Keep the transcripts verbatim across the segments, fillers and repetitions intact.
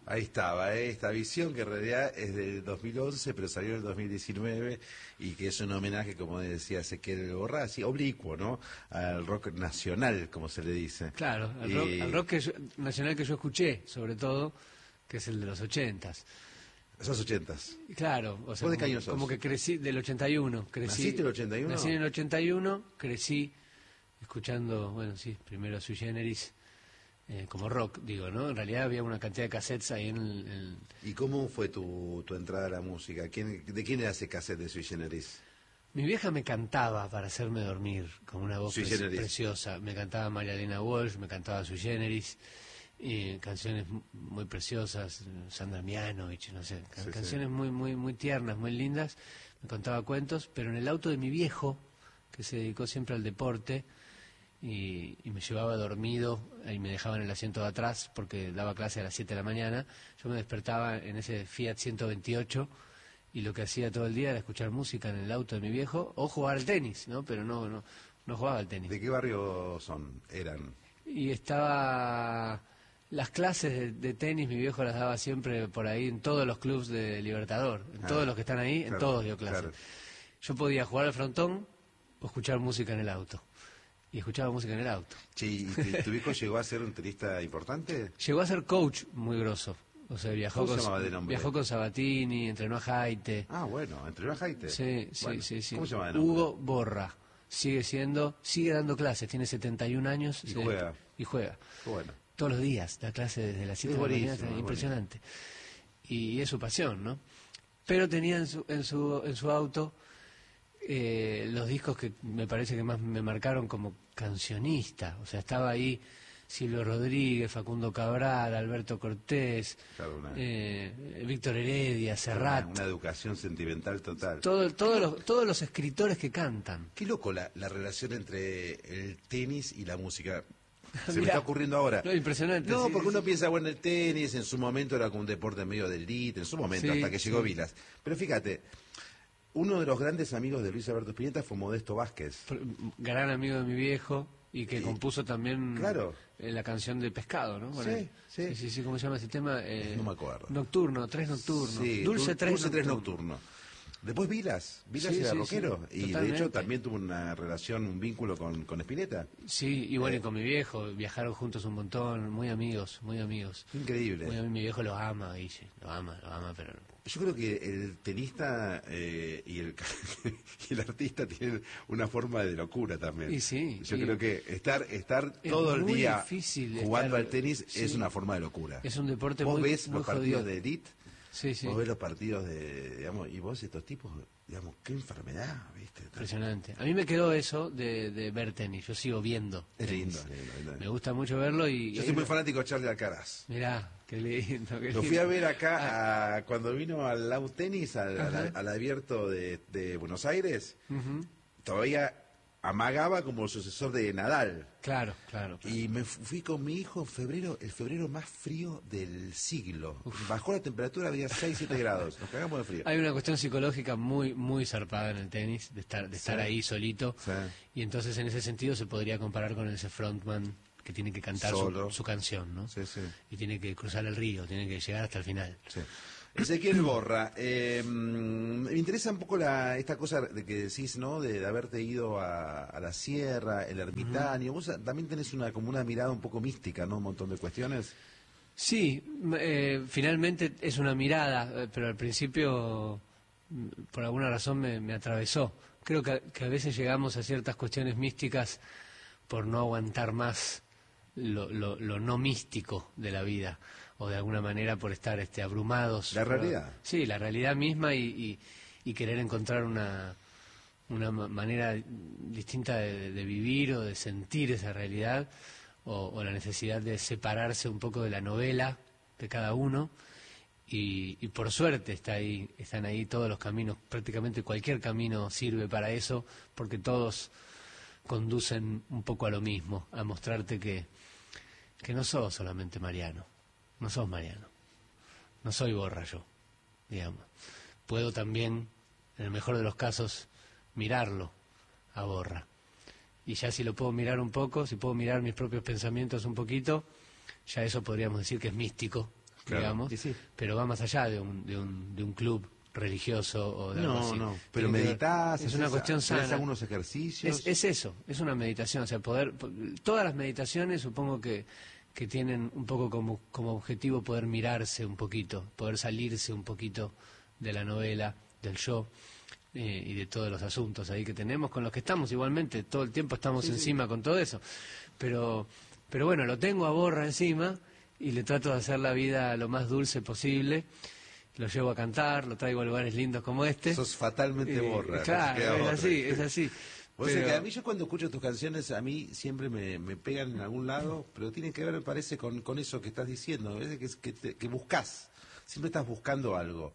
Ahí estaba, ¿eh? Esta visión que en realidad es del dos mil once, pero salió en el dos mil diecinueve y que es un homenaje, como decía Ezequiel Borrá, así oblicuo, ¿no? Al rock nacional, como se le dice. Claro, al y... rock, al rock que yo, nacional que yo escuché, sobre todo, que es el de los ochentas. Esos ochentas. Claro, o sea, ¿Vos de qué año como, sos? como que crecí del ochenta y uno. Crecí, ¿Naciste en el ochenta y uno? Nací en el ochenta y uno, crecí escuchando, bueno, sí, primero Sui Generis, eh, como rock, digo, ¿no? En realidad había una cantidad de cassettes ahí en el... En... ¿Y cómo fue tu, tu entrada a la música? ¿Quién, ¿De quién era ese cassette de Sui Generis? Mi vieja me cantaba para hacerme dormir, con una voz pre preciosa. Me cantaba María Elena Walsh, me cantaba Sui Generis, y canciones muy preciosas, Sandra Mianovich, no sé, sí, canciones sí. muy muy muy tiernas, muy lindas. Me contaba cuentos, pero en el auto de mi viejo, que se dedicó siempre al deporte, y, y me llevaba dormido y me dejaba en el asiento de atrás porque daba clase a las siete de la mañana. Yo me despertaba en ese Fiat ciento veintiocho y lo que hacía todo el día era escuchar música en el auto de mi viejo o jugar al tenis, ¿no? Pero no no no jugaba al tenis. ¿De qué barrio son? Eran. Y estaba... Las clases de, de tenis mi viejo las daba siempre por ahí en todos los clubes de Libertador, en ah, todos los que están ahí, claro, en todos dio clases. Claro. Yo podía jugar al frontón o escuchar música en el auto. Y escuchaba música en el auto. Sí, ¿y tu viejo llegó a ser un tenista importante? Llegó a ser coach muy grosso. O sea, viajó, ¿Cómo con, se llamaba de nombre? Viajó con Sabatini, entrenó a Jaite. Ah, bueno, entrenó a Jaite. Sí, sí, bueno, sí, sí. ¿Cómo se llama de nombre? Hugo Borra. Sigue siendo, sigue dando clases, tiene setenta y un años. Y se, juega. Y juega. Bueno. Todos los días, da clase desde las siete de la mañana, impresionante. Y es su pasión, ¿no? Pero tenía en su, en su, en su auto eh, los discos que me parece que más me marcaron como cancionista. O sea, estaba ahí Silvio Rodríguez, Facundo Cabral, Alberto Cortés, claro, una... eh, Víctor Heredia, Serrat. Una, una educación sentimental total. Todo, todo los, todos los escritores que cantan. Qué loco la, la relación entre el tenis y la música. Se Mirá, me está ocurriendo ahora. No, impresionante. No, sí, porque sí, uno sí. piensa, bueno, el tenis en su momento era como un deporte medio del elite, en su momento, sí, hasta que llegó sí. Vilas. Pero fíjate, uno de los grandes amigos de Luis Alberto Spinetta fue Modesto Vázquez. Gran amigo de mi viejo y que y, compuso también claro. la canción de Pescado, ¿no? Bueno, sí, sí, sí, sí, sí. ¿Cómo se llama ese tema? Eh, no me acuerdo. Nocturno, Tres Nocturnos. Sí, Dulce Tres Dulce Tres Nocturno. Nocturno. Después Vilas, Vilas sí, era sí, rockero sí, y totalmente. de hecho también tuvo una relación, un vínculo con, con Spinetta. Sí, y bueno, eh. y con mi viejo, viajaron juntos un montón, muy amigos, muy amigos. Increíble. Muy, mi viejo lo ama, Guille, lo ama, lo ama, pero... Yo creo que el tenista eh, y, el, y el artista tienen una forma de locura también. Y sí. Yo y creo que estar estar todo el día jugando estar, al tenis sí. es una forma de locura. Es un deporte vos muy Vos ves muy los partidos jodido. de elite, sí, sí. vos ves los partidos de, digamos, y vos estos tipos, digamos, qué enfermedad, ¿viste? Impresionante. A mí me quedó eso de, de ver tenis, yo sigo viendo. Es lindo, lindo, lindo. Me gusta mucho verlo y... Yo soy muy fanático de Charlie Alcaraz. Mirá, qué lindo, qué lindo. Lo fui a ver acá ah. a, cuando vino al Lau Tenis, al, al, al abierto de, de Buenos Aires. Uh-huh. Todavía amagaba como el sucesor de Nadal. Claro, claro, claro. Y me fui con mi hijo en febrero, el febrero más frío del siglo. Uf. Bajó la temperatura, había seis, siete grados. Nos cagamos de frío. Hay una cuestión psicológica muy muy zarpada en el tenis, de estar de estar sí. ahí solito. Sí. Y entonces en ese sentido se podría comparar con ese frontman que tiene que cantar su, su canción, ¿no? Sí, sí. Y tiene que cruzar el río, tiene que llegar hasta el final. Sí. Ezequiel Borrá, eh, me interesa un poco la, esta cosa de que decís, ¿no? De, de haberte ido a, a la sierra, el ermitaño. Uh-huh. Vos también tenés una como una mirada un poco mística, ¿no? Un montón de cuestiones. Sí, eh, finalmente es una mirada, pero al principio por alguna razón me, me atravesó. Creo que, que a veces llegamos a ciertas cuestiones místicas por no aguantar más lo, lo, lo no místico de la vida, o de alguna manera por estar este abrumados. La realidad. Por, sí, la realidad misma y, y, y querer encontrar una, una manera distinta de, de vivir o de sentir esa realidad, o, o la necesidad de separarse un poco de la novela de cada uno. Y, y por suerte está ahí, están ahí todos los caminos, prácticamente cualquier camino sirve para eso, porque todos conducen un poco a lo mismo, a mostrarte que, que no sos solamente Mariano, no sos Mariano, no soy Borra yo, digamos. Puedo también, en el mejor de los casos, mirarlo a Borra. Y ya si lo puedo mirar un poco, si puedo mirar mis propios pensamientos un poquito, ya eso podríamos decir que es místico. claro, digamos, sí, sí. pero va más allá de un, de un, de un club religioso o de algo No, así. no, pero Tiene que ver- meditas, es una cuestión haces sana. algunos ejercicios. Es, es eso, es una meditación, o sea, poder, todas las meditaciones supongo que, que tienen un poco como, como objetivo poder mirarse un poquito, poder salirse un poquito de la novela, del yo, eh, y de todos los asuntos ahí que tenemos, con los que estamos igualmente, todo el tiempo estamos Sí, sí. encima con todo eso, pero, pero bueno, lo tengo a Borra encima y le trato de hacer la vida lo más dulce posible. Lo llevo a cantar, lo traigo a lugares lindos como este. Sos fatalmente Eh, Borra. Claro, no se queda es otra. así, es así. Vos Pero- sabés que a mí yo cuando escucho tus canciones, a mí siempre me, me pegan en algún lado, pero tienen que ver, me parece, con, con eso que estás diciendo. A veces que, es- que, te- que buscás, siempre estás buscando algo.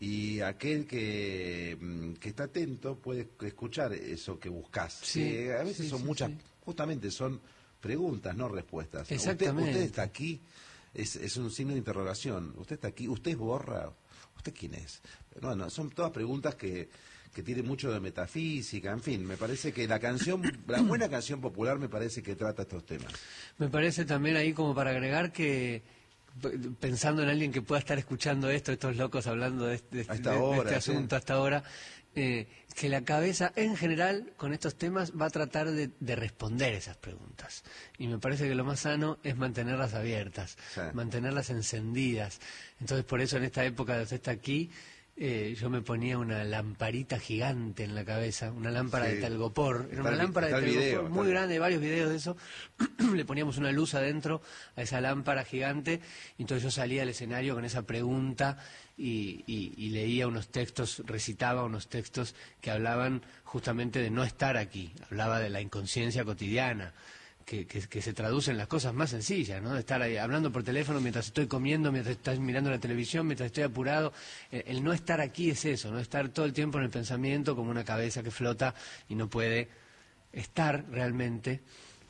Y aquel que, mm, que está atento puede escuchar eso que buscás. Sí, Que a veces sí, son sí, muchas, sí. justamente son preguntas, no respuestas. Usted, Exactamente. usted está aquí, es, es un signo de interrogación. Usted está aquí, usted es Borra. ¿Usted quién es? No, no, son todas preguntas que, que tienen mucho de metafísica, en fin, me parece que la canción, la buena canción popular me parece que trata estos temas. Me parece también ahí como para agregar que, p- pensando en alguien que pueda estar escuchando esto, estos locos hablando de, este- de A este esta de hora, este sí. asunto hasta ahora, eh, que la cabeza en general con estos temas va a tratar de, de responder esas preguntas. Y me parece que lo más sano es mantenerlas abiertas, Sí. mantenerlas encendidas. Entonces por eso en esta época de usted está aquí, eh, yo me ponía una lamparita gigante en la cabeza, una lámpara Sí. de telgopor, era Está una el vi- lámpara de está el telgopor video, muy está el- grande, varios videos de eso. Le poníamos una luz adentro a esa lámpara gigante, y entonces yo salía al escenario con esa pregunta y, y- y leía unos textos, recitaba unos textos que hablaban justamente de no estar aquí, hablaba de la inconsciencia cotidiana. Que, que, que se traduce en las cosas más sencillas, ¿no? De estar ahí hablando por teléfono mientras estoy comiendo, mientras estoy mirando la televisión, mientras estoy apurado. El, el no estar aquí es eso, no estar todo el tiempo en el pensamiento como una cabeza que flota y no puede estar realmente,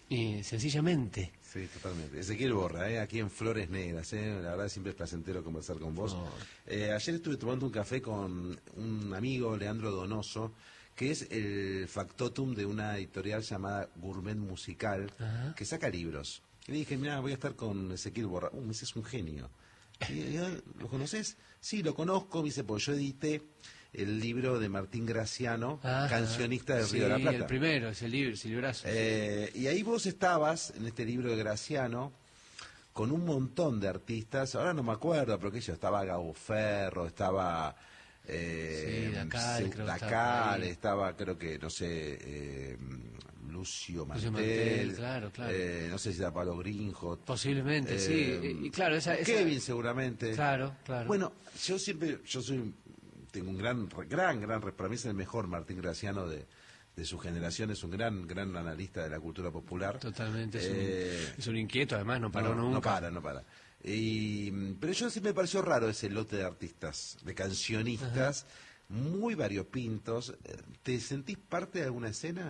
y sencillamente. Sí, totalmente. Ezequiel Borra, ¿eh? Aquí en Flores Negras, ¿eh? La verdad siempre es placentero conversar con vos. No. Eh, ayer estuve tomando un café con un amigo, Leandro Donoso, que es el factotum de una editorial llamada Gourmet Musical, Ajá. que saca libros. Y le dije, mira, voy a estar con Ezequiel Borra. Uh, me dice, es un genio. Y yo, ¿lo conoces? Sí, lo conozco, me dice, pues yo edité el libro de Martín Graciano, Ajá. cancionista de Sí, Río de la Plata. el primero, ese libro, ese librazo. Eh, y ahí vos estabas, en este libro de Graciano, con un montón de artistas, ahora no me acuerdo, pero que yo, estaba Gabo Ferro, estaba... Eh, Sí, Dacal, Seu- creo que estaba Dacal, por ahí. estaba, creo que, no sé, eh, Lucio Mantel, Lucio Mantel, claro, claro. eh, no sé si era Pablo Grinjo. Posiblemente, eh, sí. Y, y claro, esa, esa- Kevin seguramente. Claro, claro. Bueno, yo siempre, yo soy, tengo un gran, gran, gran, para mí es el mejor Martín Graciano de, de su generación, es un gran, gran analista de la cultura popular. Totalmente, es, Eh, un, es un inquieto, además, no paró no, nunca. no para, no para. Y, pero yo siempre me pareció raro ese lote de artistas, de cancionistas, muy variopintos. ¿Te sentís parte de alguna escena?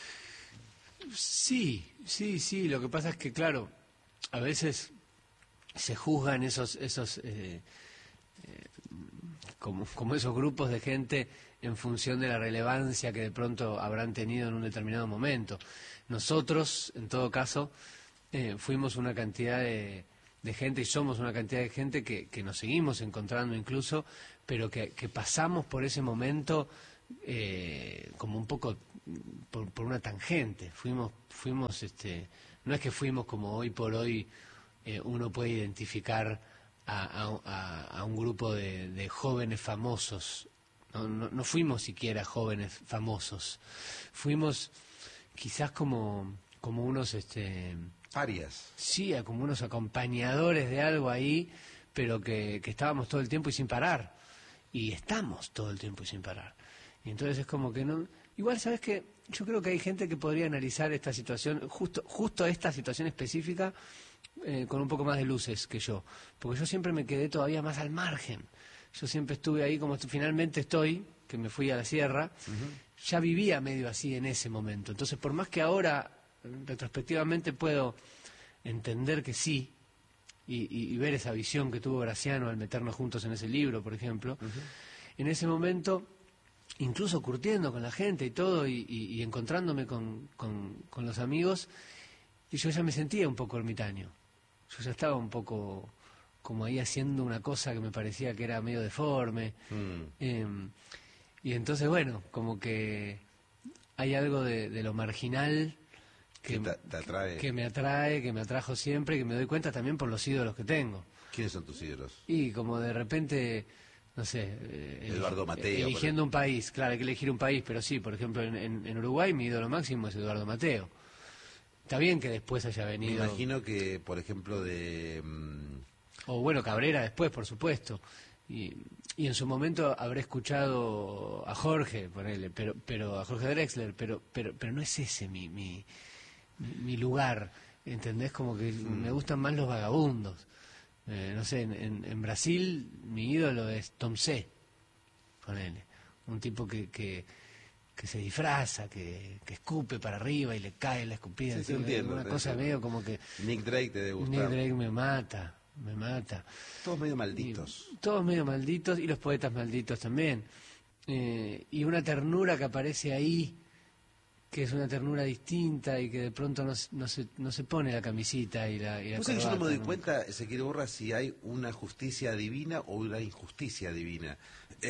Sí, sí, sí. Lo que pasa es que, claro, a veces se juzgan esos, esos, eh, eh, como, como esos grupos de gente en función de la relevancia que de pronto habrán tenido en un determinado momento. Nosotros, en todo caso, eh, fuimos una cantidad de, de gente y somos una cantidad de gente que, que nos seguimos encontrando incluso, pero que, que pasamos por ese momento eh, como un poco por, por una tangente. Fuimos, fuimos, este, no es que fuimos como hoy por hoy eh, uno puede identificar a, a- a- a un grupo de, de jóvenes famosos. No, no, no fuimos siquiera jóvenes famosos. Fuimos quizás como, como unos, este, Arias. sí, a como unos acompañadores de algo ahí, pero que, que estábamos todo el tiempo y sin parar. Y estamos todo el tiempo y sin parar. Y entonces es como que no... Igual, ¿sabes qué? Yo creo que hay gente que podría analizar esta situación, justo, justo esta situación específica, eh, con un poco más de luces que yo. Porque yo siempre me quedé todavía más al margen. Yo siempre estuve ahí como estu- finalmente estoy, que me fui a la sierra, ya vivía medio así en ese momento. Entonces, por más que ahora, retrospectivamente, puedo entender que sí, y, y- y ver esa visión que tuvo Graciano al meternos juntos en ese libro, por ejemplo, en ese momento, incluso curtiendo con la gente y todo, y, y- y encontrándome con, con- con los amigos, y yo ya me sentía un poco ermitaño. Yo ya estaba un poco como ahí haciendo una cosa que me parecía que era medio deforme. Mm. Eh, y entonces, bueno, como que hay algo de, de lo marginal que, te, te atrae. que me atrae, que me atrajo siempre, que me doy cuenta también por los ídolos que tengo. ¿Quiénes son tus ídolos? Y como de repente, no sé, eh, Eduardo Mateo. Eligiendo un país, claro, hay que elegir un país, pero sí, por ejemplo, en, en, en Uruguay mi ídolo máximo es Eduardo Mateo. Está bien que después haya venido... Me imagino que, por ejemplo, de... Um... O bueno, Cabrera después, por supuesto. Y, y en su momento habré escuchado a Jorge, ponele, pero, pero a Jorge Drexler, pero, pero, pero no es ese mi, mi, mi lugar, ¿entendés? Como que mm. me gustan más los vagabundos. Eh, no sé, en, en, en Brasil mi ídolo es Tom C, ponele, un tipo que, que, que se disfraza, que, que escupe para arriba y le cae la escupida, sí, encima, sí, entiendo, una te cosa entiendo. medio como que... Nick Drake te debe gustar. Nick Drake me mata, me mata. Todos medio malditos. Y, todos medio malditos, y los poetas malditos también. Eh, y una ternura que aparece ahí, que es una ternura distinta y que de pronto no, no, se, no se pone la camisita y la, y la ¿Vos sabés que yo no me doy ¿no? cuenta, Ezequiel Borra, si hay una justicia divina o una injusticia divina?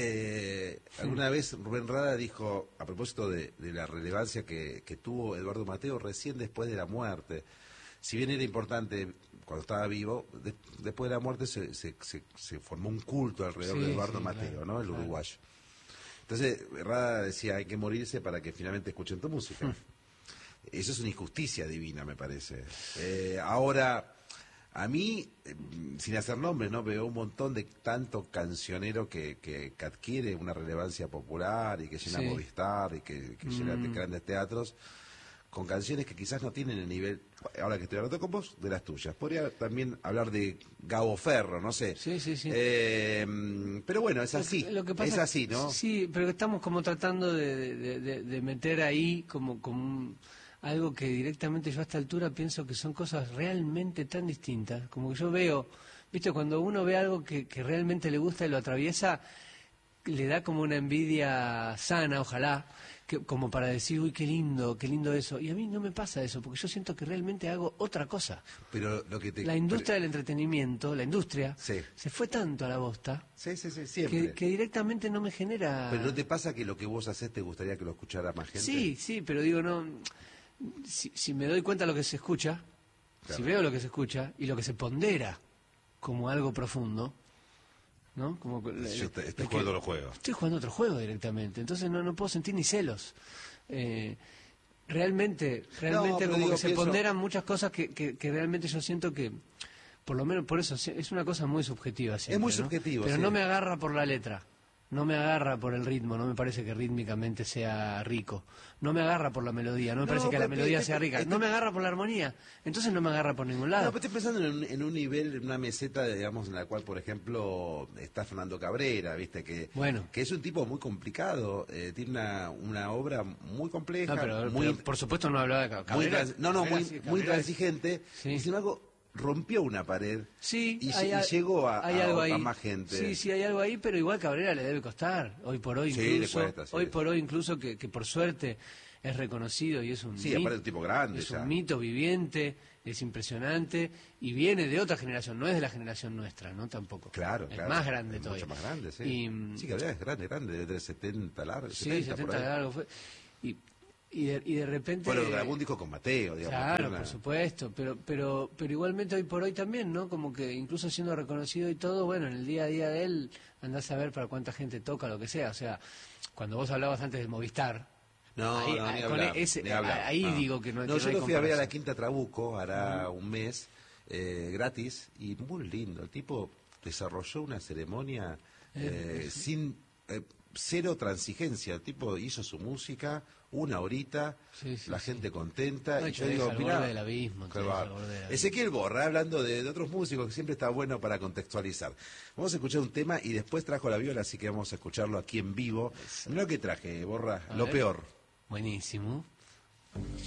Eh, alguna vez Rubén Rada dijo, a propósito de, de la relevancia que, que tuvo Eduardo Mateo recién después de la muerte, si bien era importante cuando estaba vivo, de, después de la muerte se, se, se, se formó un culto alrededor sí, de Eduardo sí, Mateo, claro, ¿no? El claro. uruguayo. Entonces, Rada decía, hay que morirse para que finalmente escuchen tu música. Hmm. Eso es una injusticia divina, me parece. Eh, ahora, a mí, eh, sin hacer nombres, ¿no? Veo un montón de tanto cancionero que, que, que adquiere una relevancia popular y que llena sí. Movistar y que, que mm. llena grandes teatros, con canciones que quizás no tienen el nivel, ahora que estoy hablando con vos, de las tuyas. Podría también hablar de Gabo Ferro, no sé. Sí, sí, sí. Eh, pero bueno, es así, lo que, lo que pasa, es así, ¿no? Sí, pero estamos como tratando de, de, de, de meter ahí como, como un, algo que directamente yo a esta altura pienso que son cosas realmente tan distintas. Como que yo veo, viste, cuando uno ve algo que, que realmente le gusta y lo atraviesa, le da como una envidia sana, ojalá, que, como para decir, uy, qué lindo, qué lindo eso. Y a mí no me pasa eso, porque yo siento que realmente hago otra cosa. Pero lo que te... La industria pero... del entretenimiento, la industria, sí. se fue tanto a la bosta, sí, sí, sí, siempre. Que, que directamente no me genera... Pero ¿no te pasa que lo que vos haces te gustaría que lo escuchara más gente? Sí, sí, pero digo, no... Si, si me doy cuenta de lo que se escucha, claro. Si veo lo que se escucha y lo que se pondera como algo profundo... ¿no? Como, yo te, estoy jugando otro juego. Estoy jugando otro juego directamente, entonces no, no puedo sentir ni celos. Eh, realmente, realmente no, como digo, que se pienso... ponderan muchas cosas que, que, que realmente yo siento que, por lo menos por eso, es una cosa muy subjetiva siempre, es muy ¿no? subjetivo, pero sí. no me agarra por la letra. No me agarra por el ritmo, no me parece que rítmicamente sea rico. No me agarra por la melodía, no me no, parece que la melodía sea rica. No me agarra por la armonía, entonces no me agarra por ningún lado. No, pero estoy pensando en un, en un nivel, en una meseta, digamos, en la cual, por ejemplo, está Fernando Cabrera, ¿viste? Que, bueno. que es un tipo muy complicado, eh, tiene una, una obra muy compleja. No, pero, muy, pero por supuesto no hablaba de Cabrera. Muy trans, no, no, Cabrera, muy, sí, muy transigente. Sí. Y sin embargo, rompió una pared sí, y, hay, y llegó a, hay a, algo a, ahí. a más gente. Sí, sí, hay algo ahí, pero igual Cabrera le debe costar. Hoy por hoy sí, incluso, le cuesta, sí, hoy sí. por hoy incluso que, que por suerte es reconocido y es un sí, mito, aparte un tipo grande es ya. un mito viviente, es impresionante y viene de otra generación, no es de la generación nuestra, ¿no? Tampoco. Claro, es claro. más grande es todavía. Mucho más grande, sí. Y, sí, Cabrera es grande, grande, debe tener setenta largos. Sí, setenta, setenta largos fue. Y, Y de, y de repente... Bueno, grabó un disco con Mateo, digamos. Claro, una... por supuesto, pero, pero, pero igualmente hoy por hoy también, ¿no? Como que incluso siendo reconocido y todo, bueno, en el día a día de él andás a ver para cuánta gente toca, lo que sea. O sea, cuando vos hablabas antes de Movistar... No, ahí, no, ni con hablar, ese, ni hablar. Ahí no. digo que no, no que yo no hay lo fui a ver a la comparación. Quinta Trabuco, hará Uh-huh. un mes, eh, gratis, y muy lindo. El tipo desarrolló una ceremonia eh, eh, sin... Eh, cero transigencia, el tipo hizo su música, una horita, sí, sí, la sí. gente contenta, no, y yo digo, mira, del abismo, Ezequiel Borra, hablando de, de otros músicos, que siempre está bueno para contextualizar. Vamos a escuchar un tema y después trajo la viola, así que vamos a escucharlo aquí en vivo. Mira lo que traje, Borra, a lo ver. peor. Buenísimo.